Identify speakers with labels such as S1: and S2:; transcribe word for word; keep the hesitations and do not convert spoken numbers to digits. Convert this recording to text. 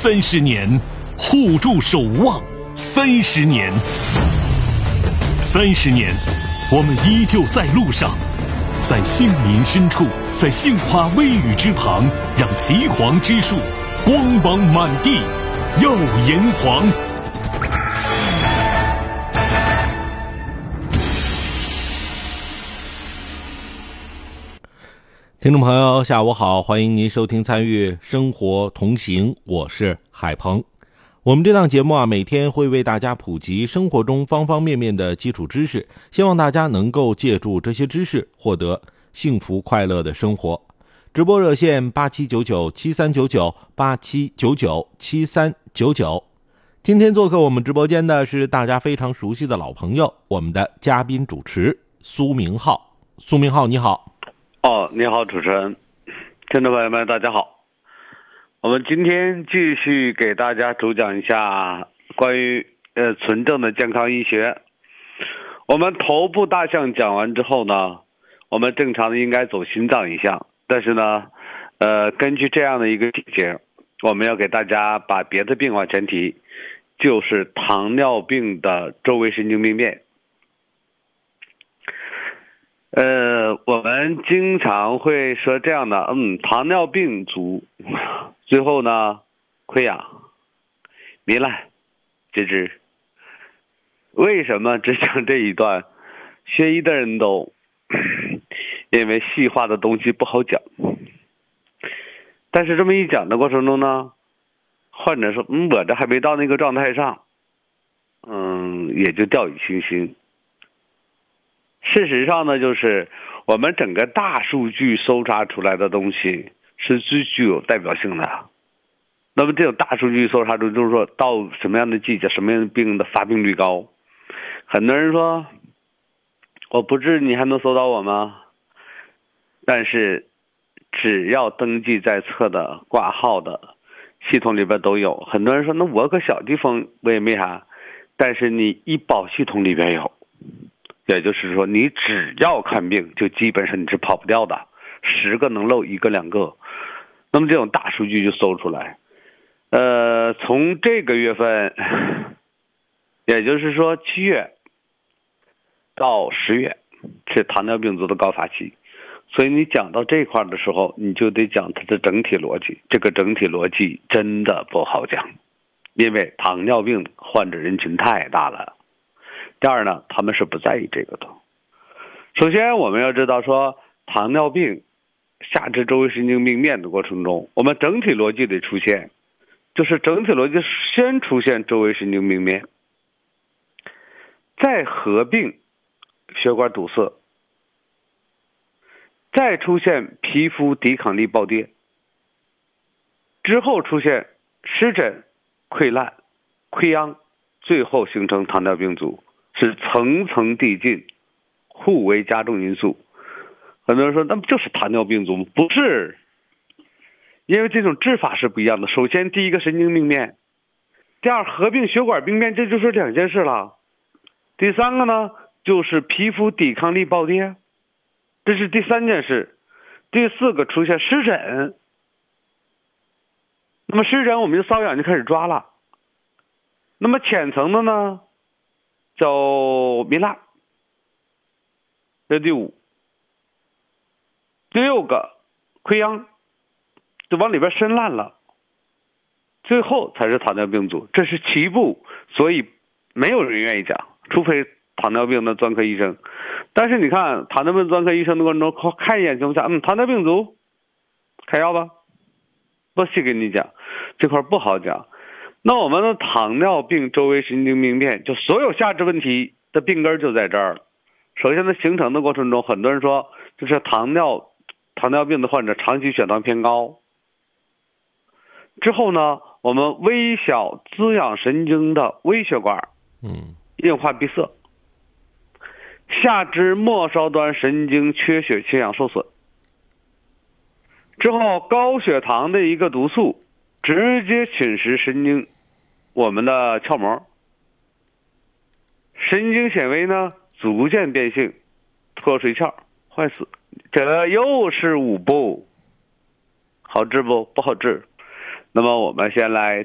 S1: 三十年，互助守望三十年，三十年，我们依旧在路上，在杏林深处，在杏花微雨之旁，让岐黄之树光芒满地，耀炎黄。听众朋友下午好，欢迎您收听参与生活同行，我是海鹏。我们这档节目啊，每天会为大家普及生活中方方面面的基础知识，希望大家能够借助这些知识获得幸福快乐的生活。直播热线八七九九七三九九八七九九七三九九。今天做客我们直播间的是大家非常熟悉的老朋友，我们的嘉宾主持苏明浩。苏明浩你好。
S2: 哦，你好，主持人，听众朋友们，大家好。我们今天继续给大家主讲一下关于呃纯正的健康医学。我们头部大项讲完之后呢，我们正常的应该走心脏一项，但是呢，呃，根据这样的一个体节，我们要给大家把别的病往前提，就是糖尿病的周围神经病变。呃，我们经常会说这样的，嗯，糖尿病足，最后呢，溃疡、糜烂、截肢。为什么只讲这一段？学医的人都因为细化的东西不好讲，但是这么一讲的过程中呢，患者说，嗯，我这还没到那个状态上，嗯，也就掉以轻心。事实上呢，就是我们整个大数据搜查出来的东西是最具有代表性的。那么这种大数据搜查出，就是说到什么样的季节，什么样的病的发病率高。很多人说，我不治你还能搜到我吗？但是只要登记在册的、挂号的系统里边都有。很多人说，那我个小地方我也没啥，但是你医保系统里边有。也就是说，你只要看病，就基本上你是跑不掉的，十个能漏一个两个。那么这种大数据就搜出来。呃，从这个月份，也就是说七月到十月是糖尿病足的高发期，所以你讲到这块的时候，你就得讲它的整体逻辑。这个整体逻辑真的不好讲，因为糖尿病患者人群太大了。第二呢，他们是不在意这个的。首先我们要知道说，糖尿病下肢周围神经病变的过程中，我们整体逻辑得出现，就是整体逻辑先出现周围神经病变，再合并血管堵塞，再出现皮肤抵抗力暴跌，之后出现湿疹、溃烂、溃疡，最后形成糖尿病足。是层层递进，互为加重因素。很多人说，那不就是糖尿病足吗？不是，因为这种治法是不一样的。首先，第一个神经病变，第二合并血管病变，这就是两件事了。第三个呢，就是皮肤抵抗力暴跌，这是第三件事。第四个出现湿疹，那么湿疹我们就瘙痒就开始抓了。那么浅层的呢？叫糜烂，这是第五。第六个溃疡，就往里边深烂了，最后才是糖尿病足，这是起步，所以没有人愿意讲，除非糖尿病的专科医生。但是你看糖尿病专科医生的过程中，看一眼情况下，嗯，糖尿病足，开药吧，不细给你讲，这块不好讲。那我们的糖尿病周围神经病变，就所有下肢问题的病根就在这儿。首先在形成的过程中，很多人说就是糖尿糖尿病的患者长期血糖偏高。之后呢，我们微小滋养神经的微血管，嗯，硬化闭塞，下肢末梢端神经缺血缺氧受损。之后高血糖的一个毒素直接侵蚀神经，我们的鞘膜，神经纤维呢逐渐变性，脱髓鞘，坏死。这又是五步，好治不？不好治。那么我们先来